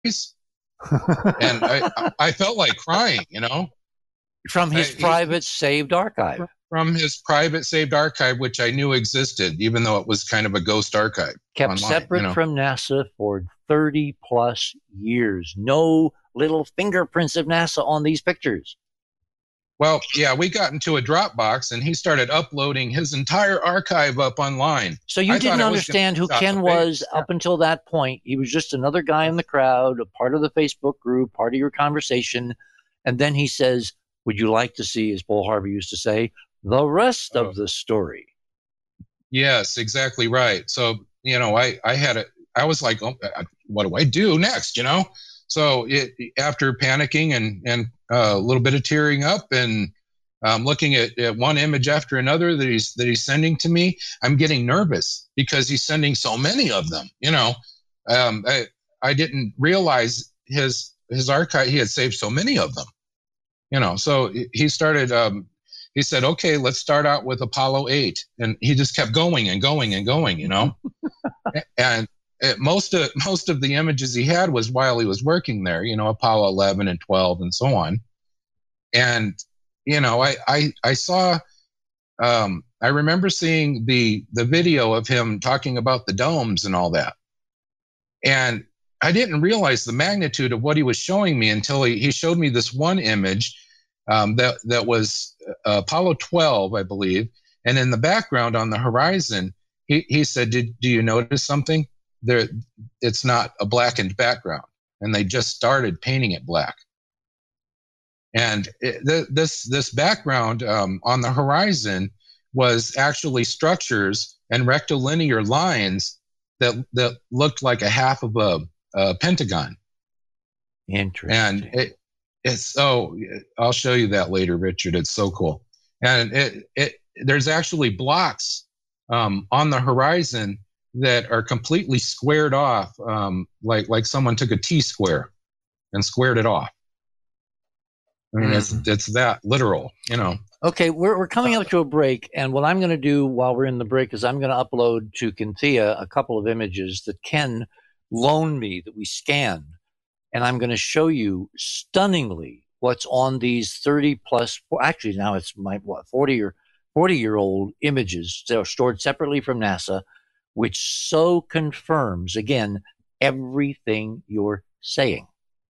And I felt like crying, you know. From his private saved archive. From his private saved archive, which I knew existed, even though it was kind of a ghost archive. Kept online, separate from NASA for 30 plus years. No little fingerprints of NASA on these pictures. Well, yeah, we got into a Dropbox and he started uploading his entire archive up online. So you didn't understand who Ken was up until that point. He was just another guy in the crowd, a part of the Facebook group, part of your conversation. And then he says, would you like to see, as Paul Harvey used to say, the rest of the story? Yes, exactly right. So, you know, I was like, oh, what do I do next? You know? So after panicking and a little bit of tearing up and looking at one image after another that he's sending to me, I'm getting nervous because he's sending so many of them. You know, I didn't realize his archive, he had saved so many of them. You know, so he started. He said, "Okay, let's start out with Apollo 8," and he just kept going and going and going. You know, and most of the images he had was while he was working there. You know, Apollo 11 and 12 and so on. And you know, I saw. I remember seeing the video of him talking about the domes and all that, and I didn't realize the magnitude of what he was showing me until he showed me this one image that was Apollo 12, I believe. And in the background on the horizon, he said, do you notice something? It's not a blackened background. And they just started painting it black. And this background on the horizon was actually structures and rectilinear lines that looked like a half of a pentagon. Interesting. And it's so, I'll show you that later, Richard. It's so cool. And there's actually blocks on the horizon that are completely squared off, like someone took a T-square and squared it off. I mean, it's that literal, you know. Okay, we're coming up to a break, and what I'm going to do while we're in the break is I'm going to upload to Kinthea a couple of images that Ken loaned me that we scanned, and I'm going to show you stunningly what's on these 30 plus, actually now it's my 40-year-old images that are stored separately from NASA, which so confirms, again, everything you're saying.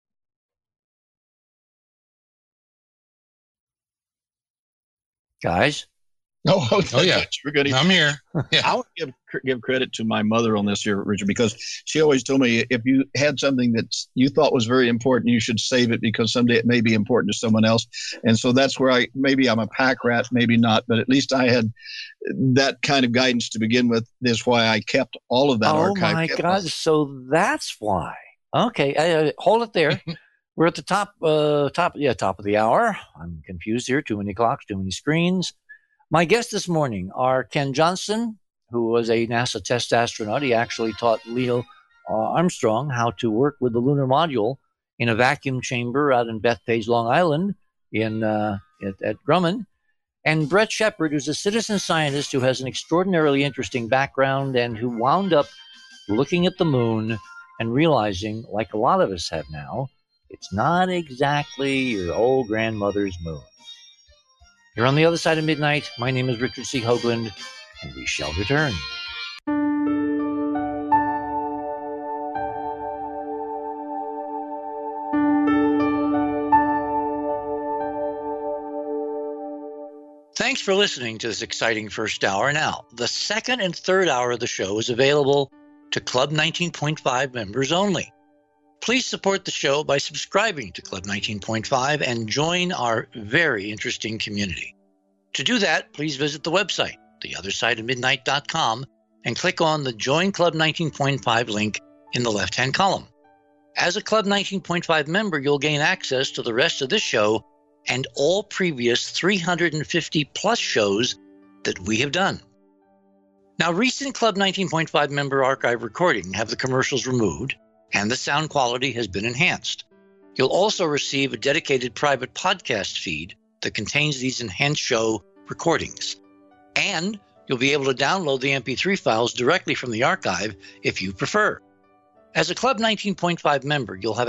Guys? Oh yeah. I'm here. Yeah. I want to give credit to my mother on this here, Richard, because she always told me if you had something that you thought was very important, you should save it because someday it may be important to someone else. And so that's where maybe I'm a pack rat, maybe not, but at least I had that kind of guidance to begin with. That's why I kept all of that archive. Oh my God. So that's why. Okay. Hold it there. We're at the top of the hour. I'm confused here. Too many clocks, too many screens. My guests this morning are Ken Johnson, who was a NASA test astronaut. He actually taught Neil Armstrong how to work with the lunar module in a vacuum chamber out in Bethpage, Long Island, at Grumman. And Brett Shepard, who's a citizen scientist who has an extraordinarily interesting background and who wound up looking at the moon and realizing, like a lot of us have now, it's not exactly your old grandmother's moon. You're on the other side of midnight. My name is Richard C. Hoagland, and we shall return. Thanks for listening to this exciting first hour. Now, the second and third hour of the show is available to Club 19.5 members only. Please support the show by subscribing to Club 19.5 and join our very interesting community. To do that, please visit the website, theothersideofmidnight.com, and click on the Join Club 19.5 link in the left-hand column. As a Club 19.5 member, you'll gain access to the rest of this show and all previous 350-plus shows that we have done. Now, recent Club 19.5 member archive recordings have the commercials removed, and the sound quality has been enhanced. You'll also receive a dedicated private podcast feed that contains these enhanced show recordings. And you'll be able to download the MP3 files directly from the archive if you prefer. As a Club 19.5 member, you'll have